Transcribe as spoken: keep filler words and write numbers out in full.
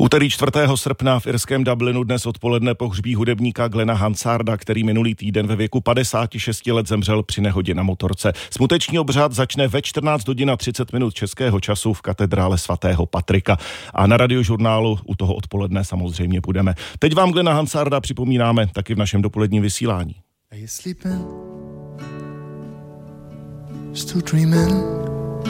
Úterý čtvrtého srpna v irském Dublinu dnes odpoledne pohřbí hudebníka Glena Hansarda, který minulý týden ve věku padesáti šesti let zemřel při nehodě na motorce. Smuteční obřad začne ve čtrnáct hodin a třicet minut českého času v katedrále svatého Patrika. A na Radiožurnálu u toho odpoledne samozřejmě budeme. Teď vám Glena Hansarda připomínáme taky v našem dopoledním vysílání. Are you sleeping? Still dreaming?